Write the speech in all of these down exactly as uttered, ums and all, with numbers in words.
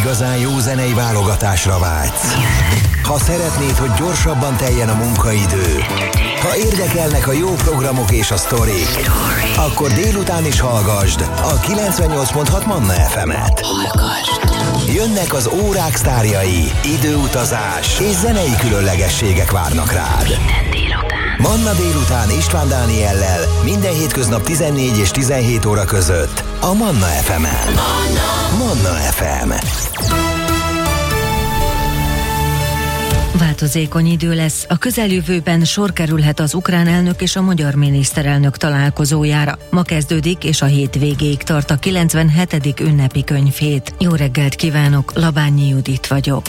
igazán jó zenei válogatásra vágysz, ha szeretnéd, hogy gyorsabban teljen a munkaidő, ha érdekelnek a jó programok és a sztorik, akkor délután is hallgasd a kilencvennyolc pont hat Manna ef emet. Jönnek az órák sztárjai, időutazás és zenei különlegességek várnak rád. Manna délután István Dániellel minden hétköznap tizennégy és tizenhét óra között a Manna ef emen. Manna ef em. Változékony idő lesz. A közeljövőben sor kerülhet az ukrán elnök és a magyar miniszterelnök találkozójára. Ma kezdődik és a hét végéig tart a kilencvenhetedik ünnepi könyvhét. Jó reggelt kívánok, Labányi Judit vagyok.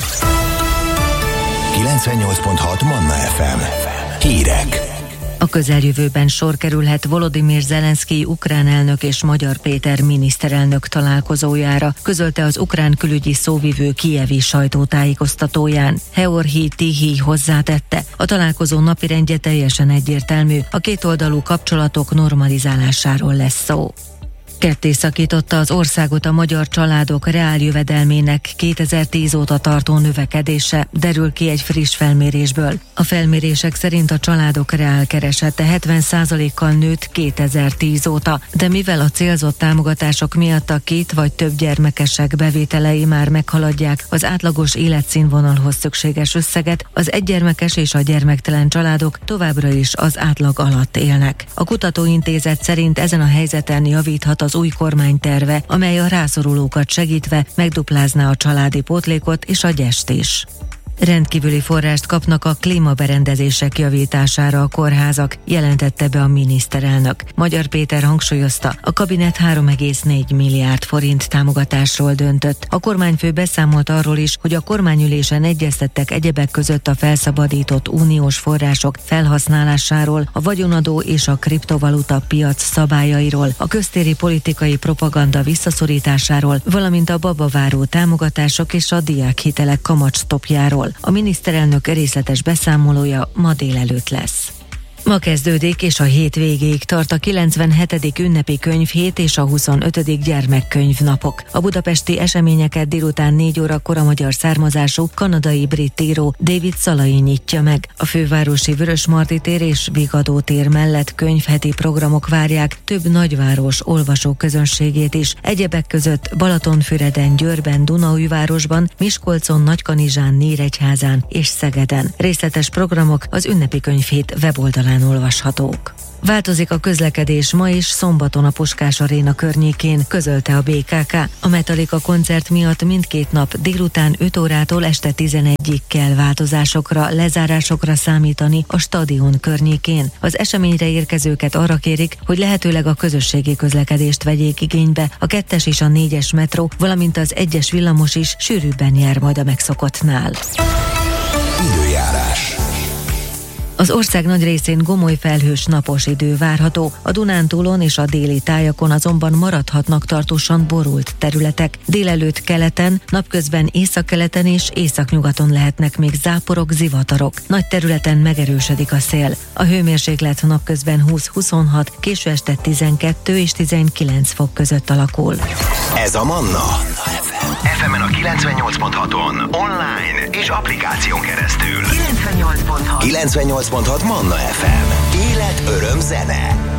kilencvennyolc pont hat Manna ef em. Hírek. A közeljövőben sor kerülhet Volodymyr Zelenszkij ukrán elnök és Magyar Péter miniszterelnök találkozójára, közölte az ukrán külügyi szóvivő kijevi sajtótájékoztatóján. Georgij Tihij hozzátette, a találkozó napirendje teljesen egyértelmű, a kétoldalú kapcsolatok normalizálásáról lesz szó. Ketté szakította az országot a magyar családok reáljövedelmének kétezer-tíz óta tartó növekedése, derül ki egy friss felmérésből. A felmérések szerint a családok reálkeresete hetven százalékkal nőtt kétezer-tíz óta, de mivel a célzott támogatások miatt a két vagy több gyermekesek bevételei már meghaladják az átlagos életszínvonalhoz szükséges összeget, az egygyermekes és a gyermektelen családok továbbra is az átlag alatt élnek. A kutatóintézet szerint ezen a helyzeten javíthat az új kormány terve, amely a rászorulókat segítve megduplázná a családi pótlékot és a gyest is. Rendkívüli forrást kapnak a klímaberendezések javítására a kórházak, jelentette be a miniszterelnök. Magyar Péter hangsúlyozta, a kabinet három egész négy milliárd forint támogatásról döntött. A kormányfő beszámolt arról is, hogy a kormányülésen egyeztettek egyebek között a felszabadított uniós források felhasználásáról, a vagyonadó és a kriptovaluta piac szabályairól, a köztéri politikai propaganda visszaszorításáról, valamint a babaváró támogatások és a diákhitelek kamatstopjáról. A miniszterelnök részletes beszámolója ma délelőtt lesz. Ma kezdődik és a hét végéig tart a kilencvenhetedik ünnepi könyvhét és a huszonötödik gyermekkönyvnapok. A budapesti eseményeket délután négy órakor a magyar származású kanadai-brit író David Szalai nyitja meg. A fővárosi Vörösmarty tér és Vigadó tér mellett könyvheti programok várják több nagyváros olvasó közönségét is. Egyebek között Balatonfüreden, Győrben, Dunaújvárosban, Miskolcon, Nagykanizsán, Nyíregyházán és Szegeden. Részletes programok az ünnepi könyvhét weboldalán olvashatók. Változik a közlekedés ma is szombaton a Puskás Aréna környékén, közölte a bé ká ká. A Metallica koncert miatt mindkét nap délután öt órától este tizenegyig kell változásokra, lezárásokra számítani a stadion környékén. Az eseményre érkezőket arra kérik, hogy lehetőleg a közösségi közlekedést vegyék igénybe, a kettes és a négyes metró, valamint az egyes villamos is sűrűbben jár majd a megszokottnál. Időjárás. Az ország nagy részén gomoly felhős napos idő várható, a Dunántúlon és a déli tájakon azonban maradhatnak tartósan borult területek. Délelőtt keleten, napközben északkeleten és északnyugaton lehetnek még záporok, zivatarok. Nagy területen megerősödik a szél. A hőmérséklet napközben húsz-huszonhat, késő este tizenkettő és tizenkilenc fok között alakul. Ez a Manna. ef emen a kilencvennyolc pont haton, online és applikáción keresztül. kilencvennyolc pont hat kilencvennyolc pont hat Manna ef em. Élet, öröm, zene.